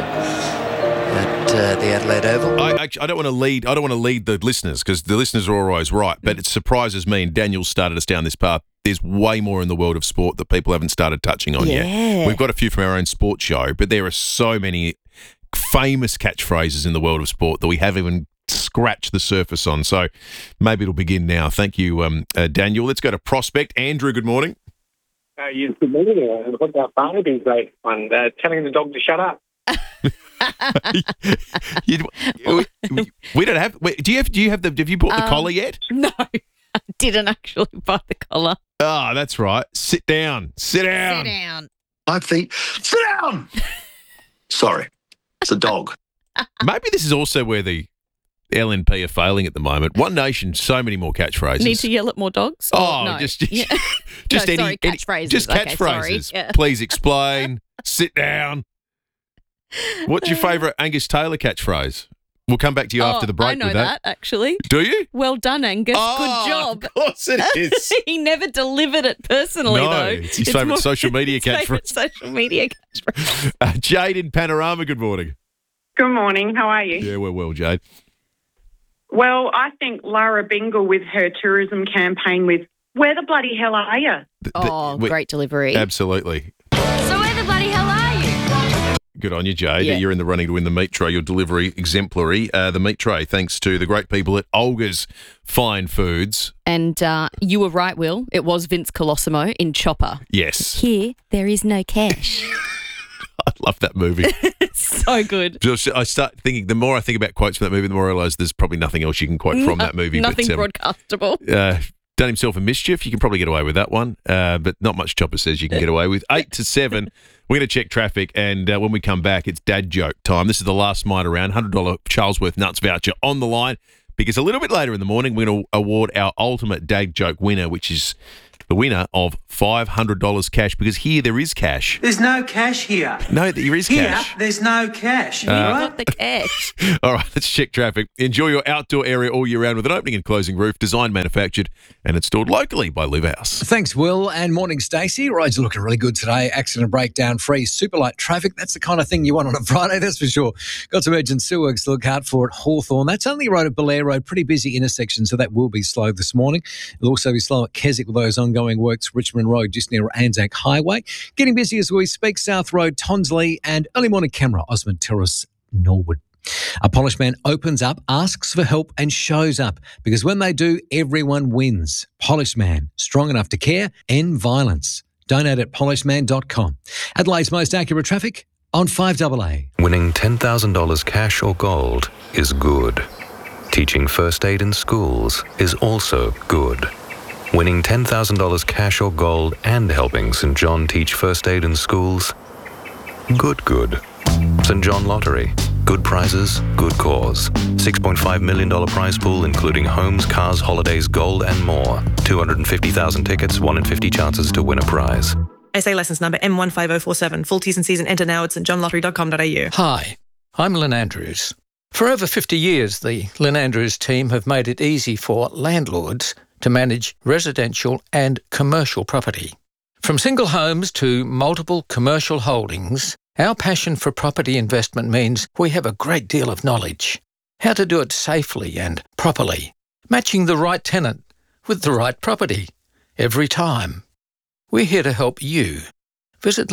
at the Adelaide Oval. I don't want to lead. I don't want to lead the listeners because the listeners are always right. But it surprises me, and Daniel started us down this path. There's way more in the world of sport that people haven't started touching on yet. We've got a few from our own sports show, but there are so many famous catchphrases in the world of sport that we haven't even scratched the surface on. So maybe it'll begin now. Thank you, Daniel. Let's go to Prospect. Andrew, good morning. Yes, good morning. What about Barnaby's great one? Telling the dog to shut up. We don't have. Wait, have you bought the collar yet? No, I didn't actually buy the collar. Oh, that's right. Sit down. Sit down. I think, sit down. Sorry, it's a dog. Maybe this is also where the LNP are failing at the moment. One Nation, so many more catchphrases. Need to yell at more dogs? Oh, no. just catchphrases. Just catchphrases. Sorry. Yeah. Please explain. Sit down. What's your favourite Angus Taylor catchphrase? We'll come back to you after the break I know with that. actually. Do you? Well done, Angus. Good job. Of course it is. He never delivered it personally, though. It's his favourite social media catchphrase. Social media catchphrase. Jade in Panorama, good morning. Good morning. How are you? Yeah, we're well, Jade. Well, I think Lara Bingle with her tourism campaign with, where the bloody hell are you? Great delivery. Absolutely. So where the bloody hell are you? Good on you, Jade. Yeah. You're in the running to win the meat tray. Your delivery exemplary. The meat tray, thanks to the great people at Olga's Fine Foods. And you were right, Will. It was Vince Colosimo in Chopper. Yes. Here, there is no cash. I love that movie. So good. I start thinking, the more I think about quotes from that movie, the more I realise there's probably nothing else you can quote from that movie. Nothing but, broadcastable. done himself a mischief. You can probably get away with that one, but not much Chopper says you can get away with. 8 to 7, we're going to check traffic, and when we come back, it's dad joke time. This is the last night around, $100 Charlesworth Nuts voucher on the line, because a little bit later in the morning, we're going to award our ultimate dad joke winner, which is the winner of $500 cash, because here there is cash. There's no cash here. No, there is cash. Here, there's no cash. Not the cash. All right, let's check traffic. Enjoy your outdoor area all year round with an opening and closing roof, designed, manufactured, and installed locally by Live House. Thanks, Will, and morning, Stacey. Roads are looking really good today. Accident breakdown free, super light traffic. That's the kind of thing you want on a Friday, that's for sure. Got some urgent sewer works to look out for at Hawthorne. That's only a road at Belair Road, pretty busy intersection, so that will be slow this morning. It'll also be slow at Keswick with those ongoing works, Richmond Road just near Anzac Highway. Getting busy as we speak, South Road, Tonsley, and early morning camera, Osmond Terrace, Norwood. A polished man opens up, asks for help, and shows up, because when they do, everyone wins. Polished Man, strong enough to care, end violence. Donate at polishedman.com. Adelaide's most accurate traffic on 5AA. Winning $10,000 cash or gold is good. Teaching first aid in schools is also good. Winning $10,000 cash or gold and helping St. John teach first aid in schools? Good. St. John Lottery. Good prizes, good cause. $6.5 million prize pool, including homes, cars, holidays, gold, and more. 250,000 tickets, 1 in 50 chances to win a prize. SA licence number M15047. Full T's and C's and enter now at stjohnlottery.com.au. Hi, I'm Lynn Andrews. For over 50 years, the Lynn Andrews team have made it easy for landlords to manage residential and commercial property. From single homes to multiple commercial holdings, our passion for property investment means we have a great deal of knowledge. How to do it safely and properly, matching the right tenant with the right property every time. We're here to help you. Visit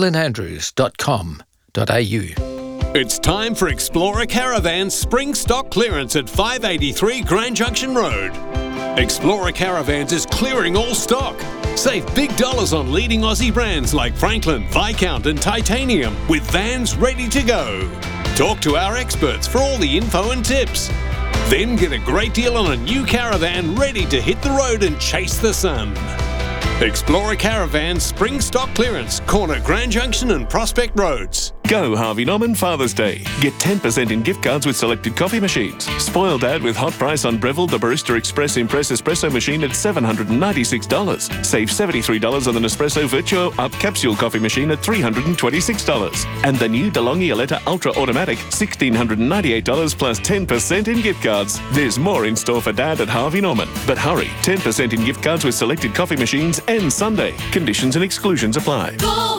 lynandrews.com.au. It's time for Explorer Caravan's spring stock clearance at 583 Grand Junction Road. Explorer Caravans is clearing all stock. Save big dollars on leading Aussie brands like Franklin, Viscount and Titanium with vans ready to go. Talk to our experts for all the info and tips. Then get a great deal on a new caravan ready to hit the road and chase the sun. Explorer Caravan Spring Stock Clearance, corner Grand Junction and Prospect Roads. Go Harvey Norman Father's Day. Get 10% in gift cards with selected coffee machines. Spoil Dad with hot price on Breville the Barista Express Impress Espresso machine at $796. Save $73 on the Nespresso Virtuo Up Capsule coffee machine at $326. And the new DeLonghi Aletta Ultra Automatic, $1,698 plus 10% in gift cards. There's more in store for Dad at Harvey Norman. But hurry, 10% in gift cards with selected coffee machines and Sunday. Conditions and exclusions apply.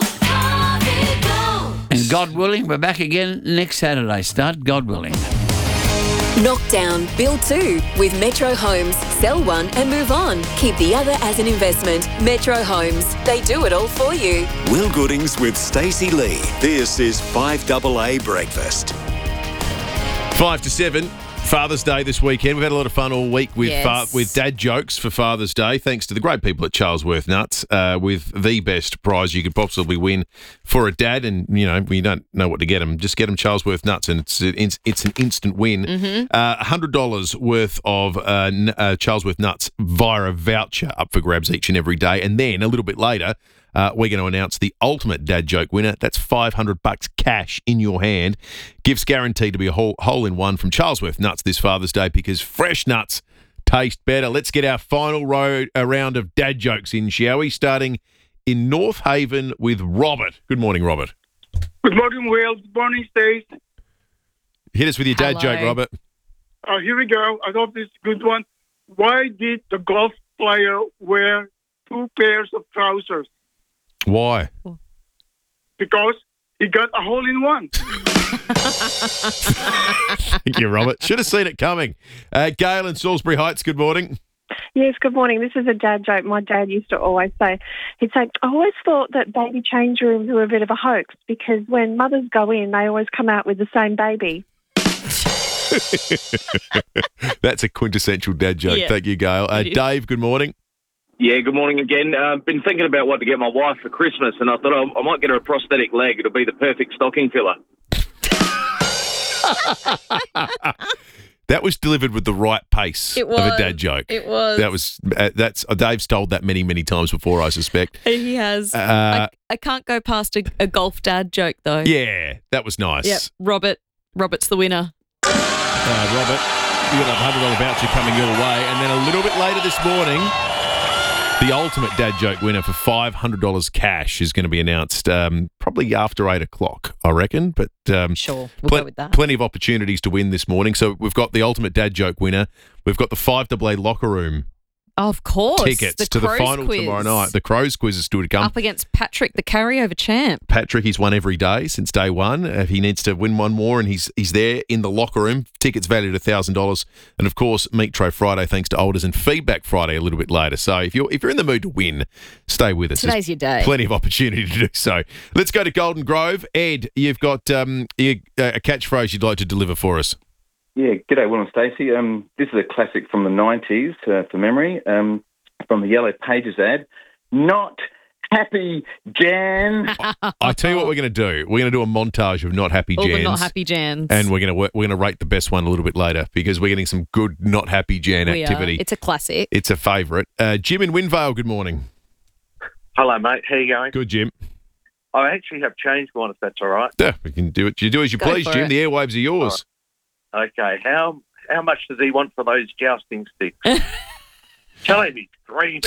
And God willing, we're back again next Saturday. Start, God willing. Knock down, build 2 with Metro Homes. Sell one and move on. Keep the other as an investment. Metro Homes. They do it all for you. Will Goodings with Stacey Lee. This is 5AA Breakfast. 5 to 7. Father's Day this weekend. We've had a lot of fun all week with with dad jokes for Father's Day, thanks to the great people at Charlesworth Nuts, with the best prize you could possibly win for a dad. And, you know, we don't know what to get them. Just get them Charlesworth Nuts, and it's an instant win. $100 worth of Charlesworth Nuts via a voucher up for grabs each and every day. And then a little bit later, we're going to announce the ultimate dad joke winner. That's $500 cash in your hand. Gifts guaranteed to be a hole in one from Charlesworth Nuts this Father's Day, because fresh nuts taste better. Let's get our final round of dad jokes in, shall we? Starting in North Haven with Robert. Good morning, Robert. Good morning, Will. Good morning, Stacey. Hit us with your dad joke, Robert. Here we go. I hope this is a good one. Why did the golf player wear 2 pairs of trousers? Why? Because he got a hole in one. Thank you, Robert. Should have seen it coming. Gail in Salisbury Heights, good morning. Yes, good morning. This is a dad joke my dad used to always say. He'd say, I always thought that baby change rooms were a bit of a hoax, because when mothers go in, they always come out with the same baby. That's a quintessential dad joke. Yeah. Thank you, Gail. Dave, good morning. Yeah, good morning again. Been thinking about what to get my wife for Christmas, and I thought I might get her a prosthetic leg. It'll be the perfect stocking filler. That was delivered with the right pace It of a was. dad joke. It was. That's Dave's told that many, many times before, I suspect. He has. I can't go past a golf dad joke, though. Yeah, that was nice. Yep. Robert's the winner. Robert, you got a $100 voucher coming your way. And then a little bit later this morning, the ultimate dad joke winner for $500 cash is going to be announced probably after 8 o'clock, I reckon. But sure, we'll go with that. Plenty of opportunities to win this morning. So we've got the ultimate dad joke winner. We've got the 5AA locker room Of course. tickets to the Crows final quiz. tomorrow night. The Crows quiz is still to come. Up against Patrick, the carryover champ. Patrick, he's won every day since day one. He needs to win one more, and he's there in the locker room. Tickets valued at $1,000, and of course, Meat Tray Friday thanks to Alders, and Feedback Friday a little bit later. So if you're in the mood to win, stay with us. Today's your day. Plenty of opportunity to do so. Let's go to Golden Grove. Ed, you've got a catchphrase you'd like to deliver for us. Yeah, g'day, Will and Stacey. This is a classic from the 90s for memory. From the Yellow Pages ad, not happy Jan. I tell you what we're going to do. We're going to do a montage of Not Happy All Jans. the not happy Jans. And we're going to rate the best one a little bit later because we're getting some good Not Happy Jan We activity. are. It's a classic. It's a favourite. Jim in Windvale, good morning. Hello, mate. How you going? Good, Jim. I actually have changed one, if that's all right. Yeah, we can do it. You do as you Go please, for Jim. it. The airwaves are yours. Okay. How much does he want for those jousting sticks? Tell him he's dreaming.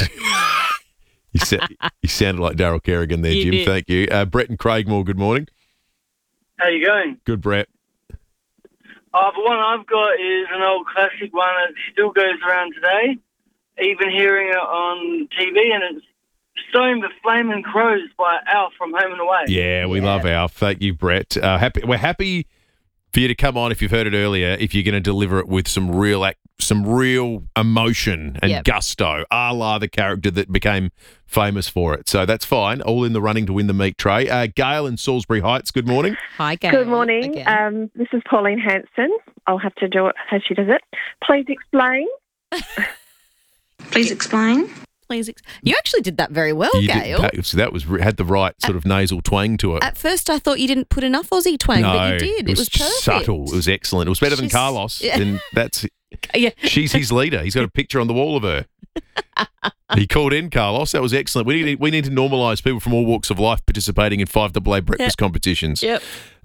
You sounded like Daryl Kerrigan there, You Jim. did. Thank you. Brett and Craigmore, good morning. How you going? Good, Brett. The one I've got is an old classic one that still goes around today. Even hearing it on TV, and it's Stone the Flaming Crows by Alf from Home and Away. Yeah, we love Alf. Thank you, Brett. We're happy for you to come on if you've heard it earlier. If you're going to deliver it with some real emotion and Yep. gusto, a la the character that became famous for it. So that's fine. All in the running to win the meat tray. Gail in Salisbury Heights. Good morning. Hi, Gail. Good morning. This is Pauline Hanson. I'll have to do it how she does it. Please explain. Please explain. You actually did that very well, You did- Gail. that had the right sort of nasal twang to it. At first, I thought you didn't put enough Aussie twang, no, but you did. It was perfect. subtle. It was excellent. It was better than She's- Carlos. yeah. And that's Yeah. she's his leader. He's got a picture on the wall of her. He called in Carlos. That was excellent. We need to normalise people from all walks of life participating in 5AA breakfast competitions. Yep.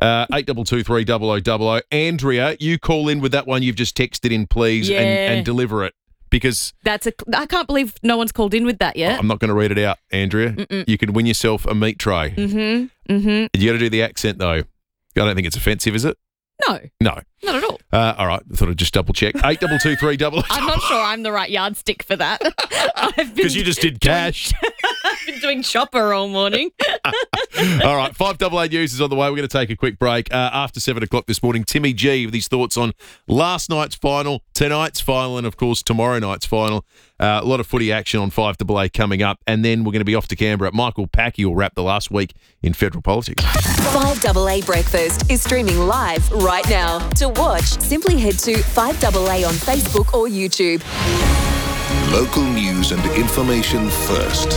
8223 Andrea, you call in with that one you've just texted in, please, Yeah. and deliver it because I can't believe no one's called in with that yet. I'm not going to read it out, Andrea. Mm-mm. You can win yourself a meat tray. Mm-hmm. Mm-hmm. You got to do the accent though. I don't think it's offensive, is it? No, No. not at all. All right. I thought I'd just double check. 8223 I'm not sure I'm the right yardstick for that. because you just did cash. I've been doing shopper all morning. All right, 5AA News is on the way. We're going to take a quick break. After 7 o'clock this morning, Timmy G with his thoughts on last night's final, tonight's final, and, of course, tomorrow night's final. A lot of footy action on 5AA coming up. And then we're going to be off to Canberra. Michael Packy will wrap the last week in federal politics. 5AA Breakfast is streaming live right now. To watch, simply head to 5AA on Facebook or YouTube. Local news and information first.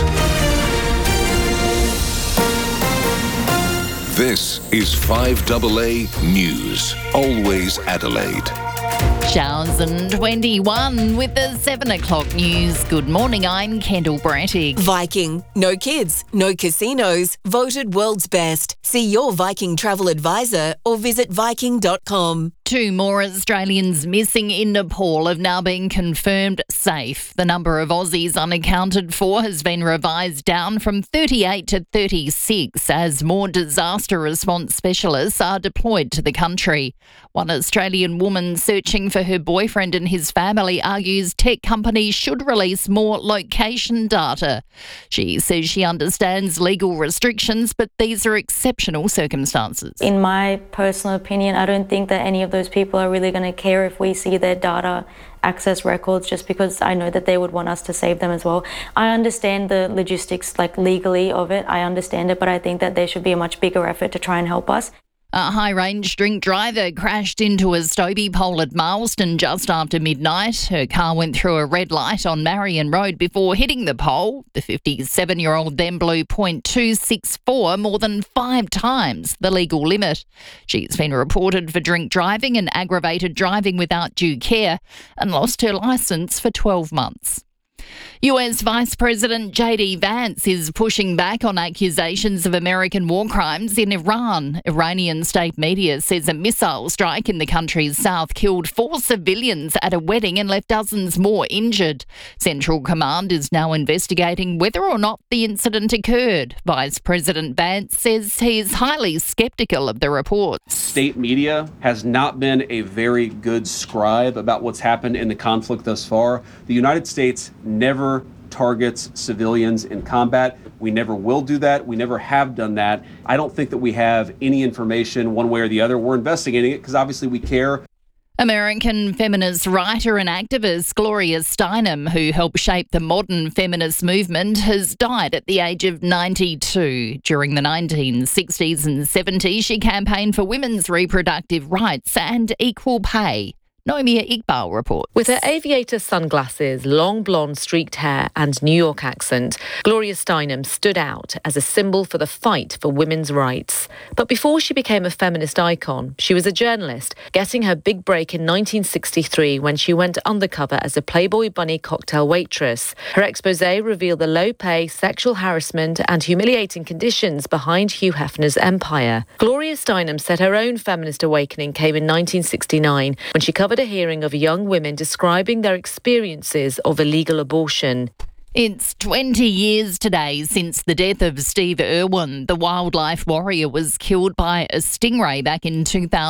This is 5AA News. Always Adelaide. Showers and 21 with the 7 o'clock news. Good morning, I'm Kendall Brattig. Viking. No kids, no casinos. Voted world's best. See your Viking travel advisor or visit Viking.com. 2 more Australians missing in Nepal have now been confirmed safe. The number of Aussies unaccounted for has been revised down from 38 to 36 as more disaster response specialists are deployed to the country. One Australian woman searching for her boyfriend and his family argues tech companies should release more location data. She says she understands legal restrictions, but these are exceptional circumstances. In my personal opinion, I don't think that any of those people are really going to care if we see their data access records, just because I know that they would want us to save them as well. I understand the logistics, like legally of it, I understand it, but I think that there should be a much bigger effort to try and help us. A high-range drink driver crashed into a Stobie pole at Marsden just after midnight. Her car went through a red light on Marion Road before hitting the pole. The 57-year-old then blew .264, more than 5 times the legal limit. She's been reported for drink driving and aggravated driving without due care and lost her licence for 12 months. US Vice President J.D. Vance is pushing back on accusations of American war crimes in Iran. Iranian state media says a missile strike in the country's south killed 4 civilians at a wedding and left dozens more injured. Central Command is now investigating whether or not the incident occurred. Vice President Vance says he is highly sceptical of the reports. State media has not been a very good scribe about what's happened in the conflict thus far. The United States never targets civilians in combat. We never will do that. We never have done that. I don't think that we have any information one way or the other. We're investigating it because obviously we care. American feminist writer and activist Gloria Steinem, who helped shape the modern feminist movement, has died at the age of 92. During the 1960s and 70s, she campaigned for women's reproductive rights and equal pay. Noemia Iqbal reports. With her aviator sunglasses, long blonde streaked hair and New York accent, Gloria Steinem stood out as a symbol for the fight for women's rights. But before she became a feminist icon, she was a journalist, getting her big break in 1963 when she went undercover as a Playboy Bunny cocktail waitress. Her exposé revealed the low pay, sexual harassment and humiliating conditions behind Hugh Hefner's empire. Gloria Steinem said her own feminist awakening came in 1969 when she covered a hearing of young women describing their experiences of illegal abortion. It's 20 years today since the death of Steve Irwin. The wildlife warrior was killed by a stingray back in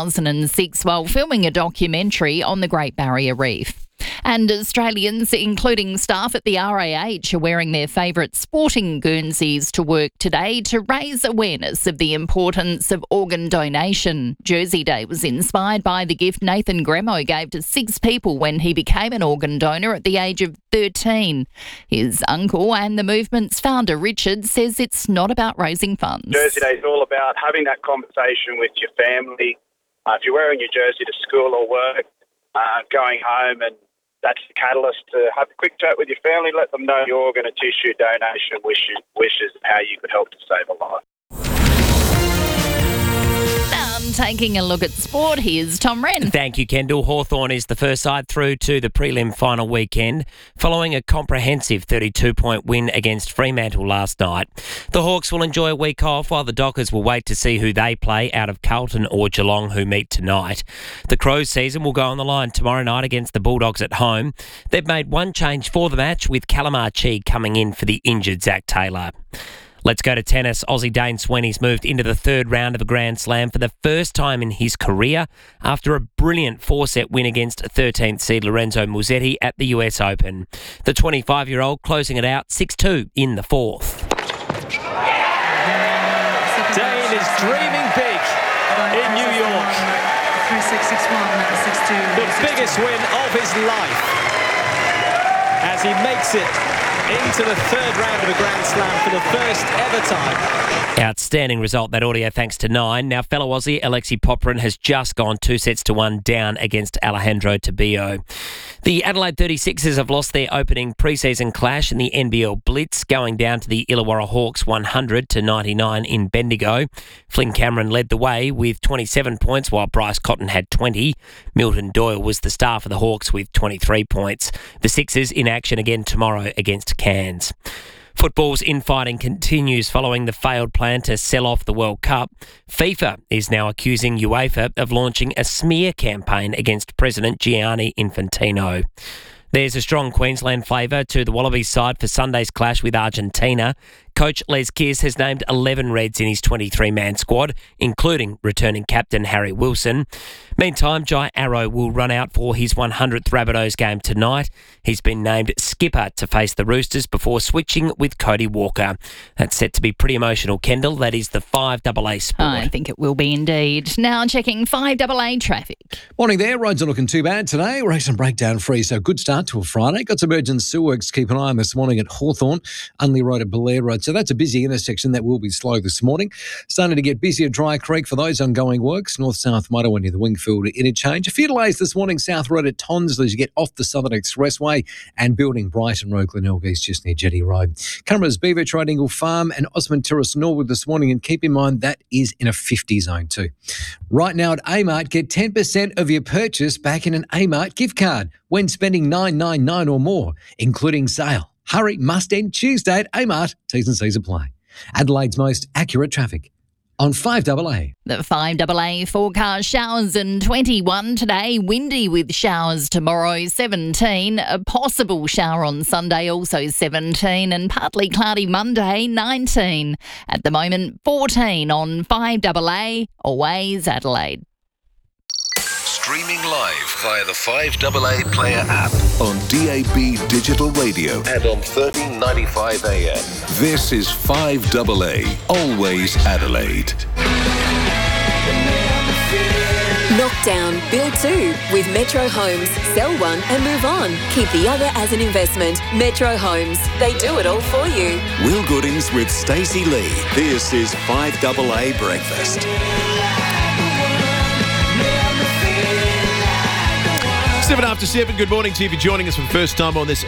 2006 while filming a documentary on the Great Barrier Reef. And Australians, including staff at the RAH, are wearing their favourite sporting Guernseys to work today to raise awareness of the importance of organ donation. Jersey Day was inspired by the gift Nathan Gremo gave to 6 people when he became an organ donor at the age of 13. His uncle and the movement's founder, Richard, says it's not about raising funds. Jersey Day is all about having that conversation with your family. If you're wearing your jersey to school or work, going home, and that's the catalyst to have a quick chat with your family, let them know your organ and tissue donation wishes and how you could help to save a life. Taking a look at sport, here's Tom Wren. Thank you, Kendall. Hawthorn is the first side through to the prelim final weekend, following a comprehensive 32-point win against Fremantle last night. The Hawks will enjoy a week off, while the Dockers will wait to see who they play out of Carlton or Geelong, who meet tonight. The Crows season will go on the line tomorrow night against the Bulldogs at home. They've made one change for the match, with Callum Archie coming in for the injured Zach Taylor. Let's go to tennis. Aussie Dane Sweeney's moved into the third round of a Grand Slam for the first time in his career after a brilliant 4-set win against 13th seed Lorenzo Musetti at the US Open. The 25-year-old closing it out 6-2 in the fourth. Dane is dreaming big in New York. 3-6-6-1, 6-2. The biggest win of his life as he makes it into the third round of a Grand Slam for the first ever time. Outstanding result, that audio, thanks to Nine. Now, fellow Aussie Alexei Popyrin has just gone 2-1 down against Alejandro Tobio. The Adelaide 36ers have lost their opening pre-season clash in the NBL Blitz, going down to the Illawarra Hawks 100-99 in Bendigo. Flynn Cameron led the way with 27 points, while Bryce Cotton had 20. Milton Doyle was the star for the Hawks with 23 points. The Sixers in action again tomorrow against Cairns. Football's infighting continues following the failed plan to sell off the World Cup. FIFA is now accusing UEFA of launching a smear campaign against President Gianni Infantino. There's a strong Queensland flavour to the Wallabies side for Sunday's clash with Argentina. Coach Les Kiss has named 11 Reds in his 23-man squad, including returning captain Harry Wilson. Meantime, Jai Arrow will run out for his 100th Rabbitohs game tonight. He's been named skipper to face the Roosters before switching with Cody Walker. That's set to be pretty emotional, Kendall. That is the 5AA Sport. I think it will be indeed. Now checking 5AA traffic. Morning there. Roads are looking too bad today. Race and breakdown free, so good start to a Friday. Got some urgent sewer works to keep an eye on this morning at Hawthorn. Unley Road at Belair Road Adelaide. So that's a busy intersection that will be slow this morning. Starting to get busy at Dry Creek for those ongoing works. North-south motorway near the Wingfield interchange. A few delays this morning. South Road at Tonsley as you get off the Southern Expressway and building Brighton Road, Glenelg East just near Jetty Road. Cameras Beaver Road, Ingle Farm and Osmond Terrace Norwood this morning. And keep in mind that is in a 50 zone too. Right now at Amart, get 10% of your purchase back in an Amart gift card when spending $9.99 or more, including sale. Hurry, must end Tuesday at Amart. T's and C's apply. Adelaide's most accurate traffic on 5AA. The 5AA forecast showers and 21 today, windy with showers tomorrow, 17, a possible shower on Sunday also 17 and partly cloudy Monday, 19. At the moment, 14 on 5AA, always Adelaide. Streaming live via the 5AA Player app on DAB Digital Radio and on 1395 AM. This is 5AA, always Adelaide. Knockdown, build two with Metro Homes. Sell one and move on. Keep the other as an investment. Metro Homes. They do it all for you. Will Goodings with Stacey Lee. This is 5AA Breakfast. 7 after 7. Good morning to you if you're joining us for the first time on this